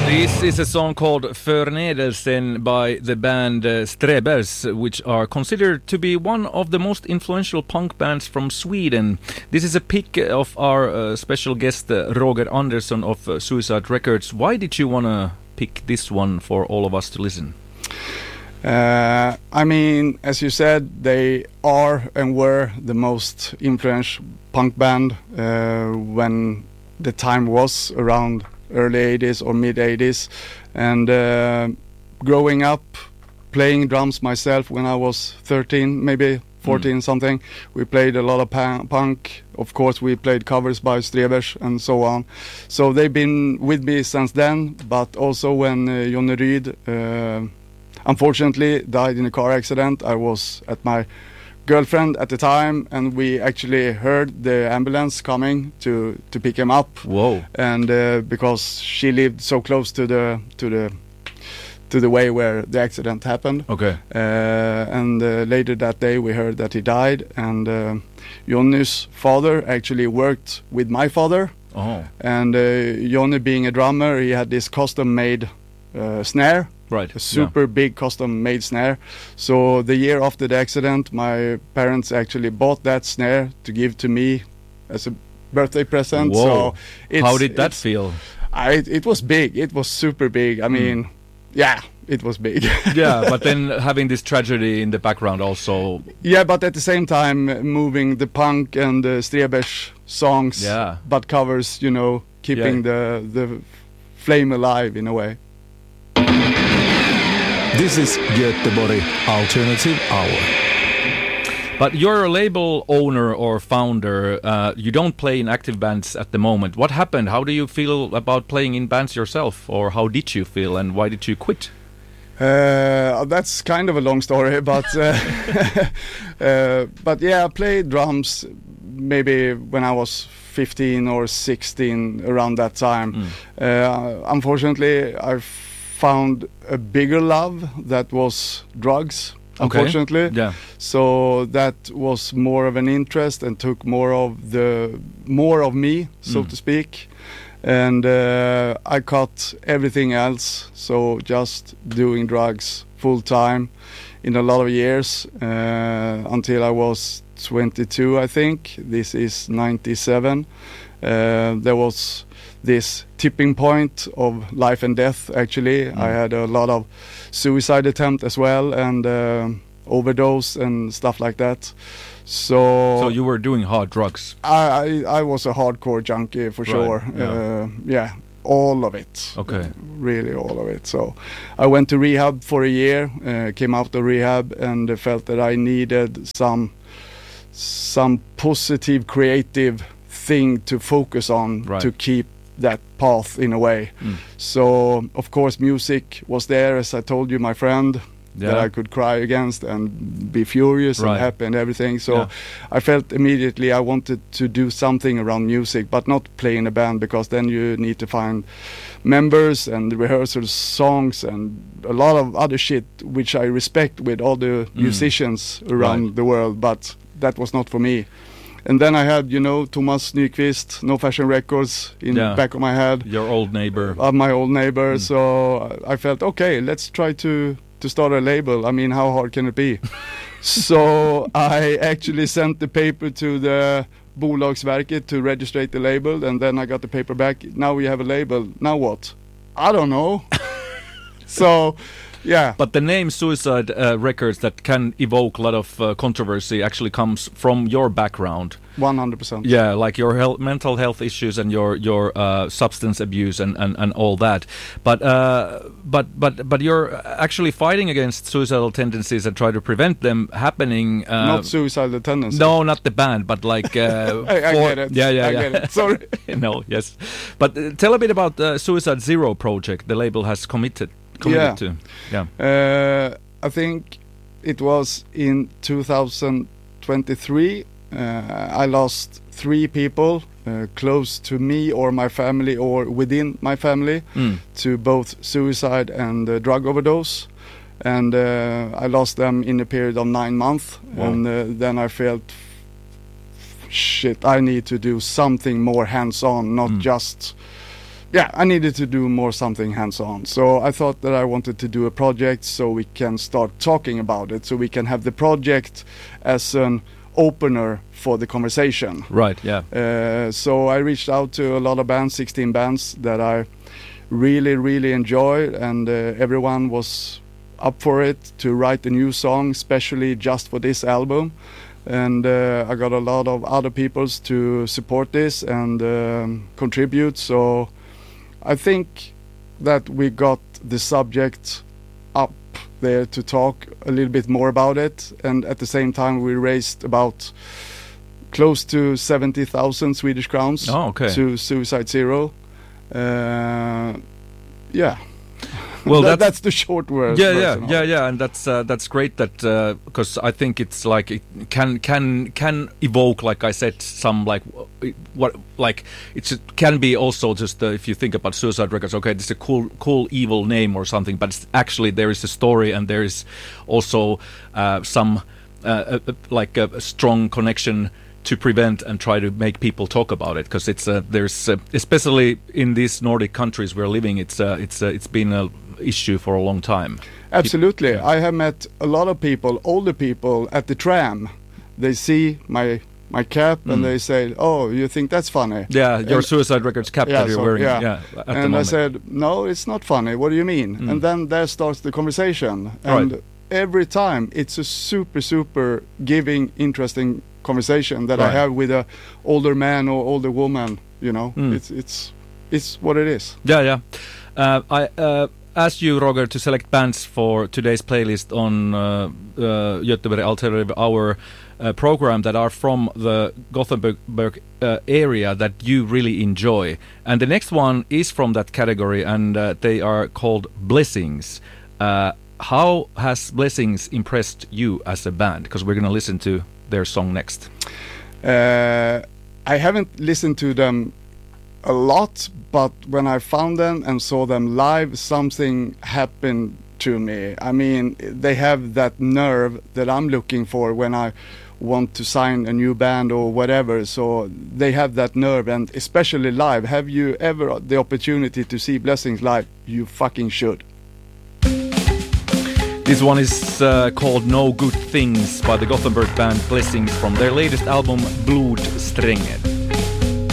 This is a song called Förnedelsen by the band Strebers, which are considered to be one of the most influential punk bands from Sweden. This is a pick of our special guest Roger Andersson of Suicide Records. Why did you want to pick this one for all of us to listen? I mean, as you said, they are and were the most influential punk band when the time was around early 80s or mid 80s, and growing up playing drums myself when I was 13, maybe 14 something, we played a lot of punk. Of course, we played covers by Strebers and so on. So they've been with me since then, but also when Johnny Ryd unfortunately died in a car accident, I was at my girlfriend at the time, and we actually heard the ambulance coming to pick him up. Whoa! And because she lived so close to the way where the accident happened. Okay. And later that day we heard that he died, and Johnny's father actually worked with my father. Oh. And Johnny, being a drummer, he had this custom-made snare. Right. A super big custom-made snare. So the year after the accident, my parents actually bought that snare to give to me as a birthday present. Whoa. So how did that feel? It was big. It was super big. I mean, yeah, it was big. Yeah, but then having this tragedy in the background also. Yeah, but at the same time, moving the punk and the Strebers songs, but covers, you know, keeping the flame alive in a way. This is Göteborg Alternative Hour. But you're a label owner or founder. You don't play in active bands at the moment. What happened? How do you feel about playing in bands yourself? Or how did you feel and why did you quit? That's kind of a long story, but yeah, I played drums maybe when I was 15 or 16, around that time. Unfortunately, I found a bigger love that was drugs, unfortunately. Okay. Yeah. So that was more of an interest and took more of me, so to speak. And I cut everything else, so just doing drugs full time in a lot of years until I was 22, I think. This is 97. There was this tipping point of life and death, actually. I had a lot of suicide attempt as well, and overdose and stuff like that. So you were doing hard drugs? I was a hardcore junkie for sure. Yeah, all of it. Okay. Really all of it. So I went to rehab for a year, came out of rehab, and felt that I needed some positive, creative thing to focus on to keep that path in a way. So of course music was there, as I told you, my friend, that I could cry against and be furious and happy and everything. So I felt immediately I wanted to do something around music, but not play in a band, because then you need to find members and rehearsal songs and a lot of other shit, which I respect with all the musicians around the world, but that was not for me. And then I had, you know, Thomas Nyqvist, No Fashion Records, in the back of my head. Your old neighbor. My old neighbor. So I felt, okay, let's try to start a label. I mean, how hard can it be? So I actually sent the paper to the Bolagsverket to register the label, and then I got the paper back. Now we have a label. Now what? I don't know. So... yeah. But the name Suicide Records, that can evoke a lot of controversy, actually comes from your background. 100%. Yeah, like your mental health issues and your substance abuse and all that. But you're actually fighting against suicidal tendencies and try to prevent them happening. Not suicidal tendencies. No, not the band, but like... I get it. Yeah. I get it. Sorry. No, yes. But tell a bit about the Suicide Zero project the label has committed to. Yeah. I think it was in 2023. I lost 3 people close to me or my family or within my family to both suicide and drug overdose. And I lost them in a period of 9 months. Wow. And then I felt, shit, I need to do something more hands-on, not just I needed to do more something hands-on. So I thought that I wanted to do a project so we can start talking about it, so we can have the project as an opener for the conversation. Right, yeah. So I reached out to a lot of bands, 16 bands that I really, really enjoy, and everyone was up for it to write a new song, especially just for this album. And I got a lot of other peoples to support this and contribute. So I think that we got the subject up there to talk a little bit more about it. And at the same time, we raised about close to 70,000 Swedish crowns to Suicide Zero. Well, that's the short word. Yeah, and that's great. That because I think it's like it can evoke, like I said, some like what like it can be also just if you think about Suicide Records. Okay, this is a cool evil name or something, but it's actually there is a story and there is also some like a strong connection to prevent and try to make people talk about it, because it's there's especially in these Nordic countries we're living, it's been a issue for a long time. Absolutely. I have met a lot of people, older people at the tram. They see my cap and they say, "Oh, you think that's funny?" Yeah, your Suicide Records cap that you're wearing. Yeah, at the moment. I said, "No, it's not funny. What do you mean?" And then there starts the conversation. And every time it's a super giving, interesting conversation that I have with a older man or older woman. You know, it's what it is. Yeah. I asked you, Roger, to select bands for today's playlist on Göteborg Alternative Hour program that are from the Gothenburg area that you really enjoy. And the next one is from that category, and they are called Blessings. How has Blessings impressed you as a band? Because we're going to listen to their song next. I haven't listened to them a lot, but when I found them and saw them live, something happened to me. I mean, they have that nerve that I'm looking for when I want to sign a new band or whatever. So they have that nerve, and especially live. Have you ever the opportunity to see Blessings live? You fucking should. This one is called No Good Things by the Gothenburg band Blessings from their latest album Blodsträngen.